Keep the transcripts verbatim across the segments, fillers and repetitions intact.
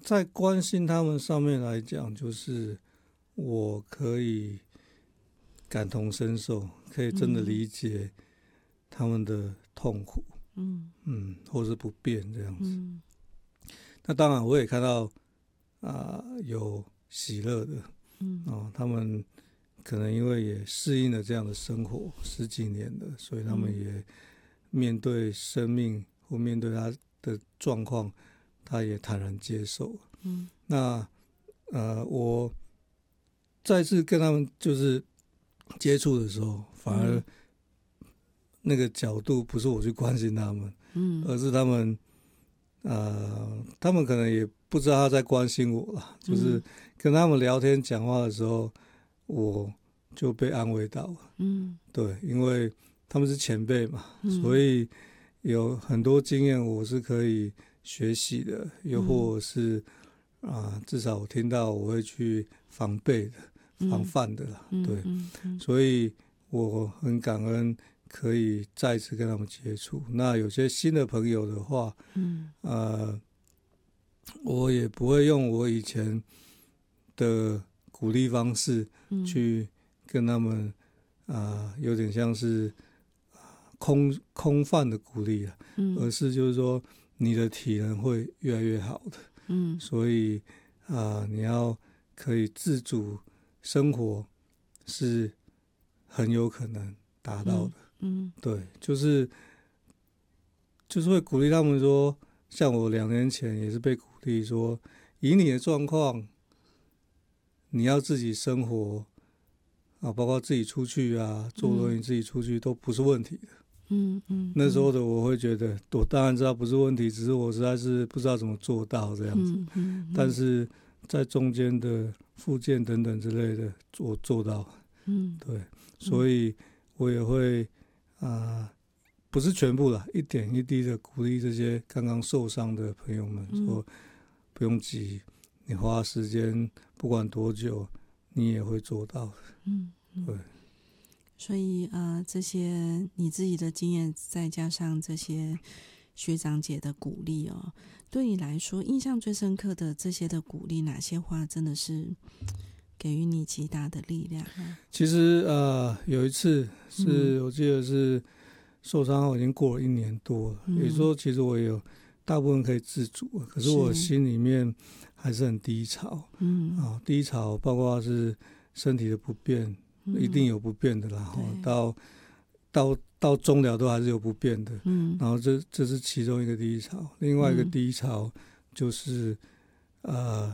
在关心他们上面来讲，就是我可以感同身受，可以真的理解他们的痛苦，嗯嗯，或是不便这样子。嗯、那当然，我也看到啊、呃、有喜乐的，嗯哦，他们可能因为也适应了这样的生活十几年了，所以他们也面对生命或面对他的状况，他也坦然接受。嗯，那呃，我再次跟他们就是接触的时候，反而那个角度不是我去关心他们，嗯，而是他们呃，他们可能也不知道他在关心我啦，就是跟他们聊天讲话的时候，我就被安慰到了。嗯，对，因为他们是前辈嘛，嗯、所以有很多经验我是可以学习的，又或者是啊、呃，至少我听到我会去防备的、防范的啦。嗯、对、嗯嗯，所以我很感恩可以再次跟他们接触。那有些新的朋友的话，嗯，呃，我也不会用我以前的鼓励方式去跟他们啊、呃，有点像是空空泛的鼓励啊，嗯，而是就是说你的体能会越来越好的，嗯，所以啊、呃，你要可以自主生活是很有可能达到的，嗯，嗯对，就是就是会鼓励他们说，像我两年前也是被鼓励说，以你的状况，你要自己生活啊，包括自己出去啊，坐轮椅自己出去都不是问题的。嗯嗯，那时候的我会觉得，我当然知道不是问题，只是我实在是不知道怎么做到这样子。嗯嗯嗯、但是在中间的复健等等之类的，我做到。嗯，对，所以我也会啊、呃，不是全部啦，一点一滴的鼓励这些刚刚受伤的朋友们，嗯、说不用急，你花时间不管多久，你也会做到的。嗯，嗯对。 所以呃，这些你自己的经验，再加上这些学长姐的鼓励哦，对你来说印象最深刻的这些的鼓励，哪些话真的是给予你极大的力量啊？ 其实呃，有一次是、嗯、我记得是受伤后已经过了一年多了，嗯、也就是说其实我也有大部分可以自主，可是我心里面还是很低潮。嗯啊，低潮包括是身体的不便。一定有不便的啦，嗯、到到到终了都还是有不便的，嗯，然后这这是其中一个低潮，另外一个低潮就是、嗯、呃，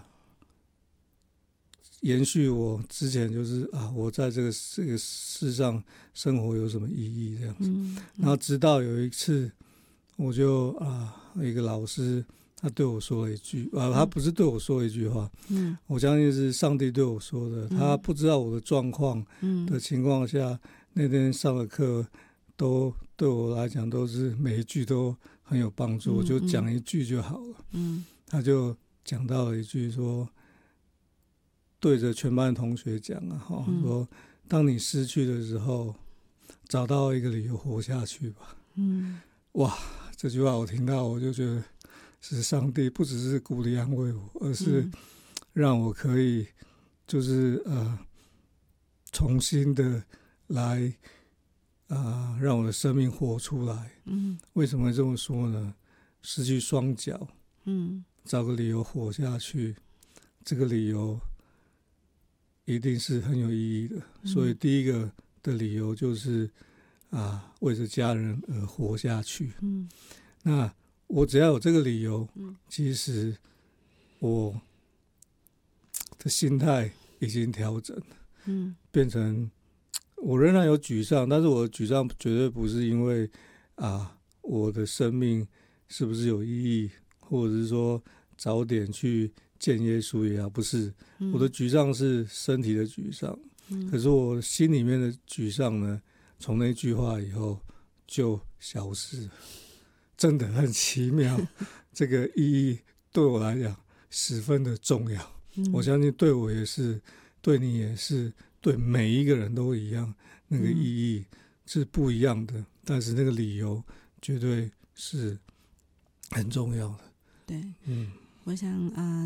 延续我之前就是啊，我在这个这个世上生活有什么意义这样子，嗯嗯、然后直到有一次，我就啊一个老师。他对我说了一句啊，他不是对我说了一句话，嗯，我相信是上帝对我说的。嗯、他不知道我的状况的情况下，嗯、那天上的课都对我来讲都是每一句都很有帮助，嗯、我就讲一句就好了。嗯，他就讲到了一句说，对着全班同学讲啊，哈、嗯，说当你失去的时候，找到一个理由活下去吧。嗯，哇，这句话我听到我就觉得。是上帝不只是鼓励安慰我，而是让我可以就是呃重新的来啊、呃、让我的生命活出来。嗯，为什么这么说呢？失去双脚，嗯，找个理由活下去，这个理由一定是很有意义的。嗯、所以第一个的理由就是啊、呃、为着家人而活下去。嗯，那。我只要有这个理由，嗯、其实我的心态已经调整了，嗯、变成我仍然有沮丧，但是我的沮丧绝对不是因为啊我的生命是不是有意义，或者是说早点去见耶稣也好，不是，嗯、我的沮丧是身体的沮丧，嗯、可是我心里面的沮丧呢，从那句话以后就消失了。真的很奇妙，这个意义对我来讲十分的重要。嗯、我相信对我也是，对你也是，对每一个人都一样。那个意义是不一样的，嗯、但是那个理由绝对是很重要的。 对，嗯，我想啊。呃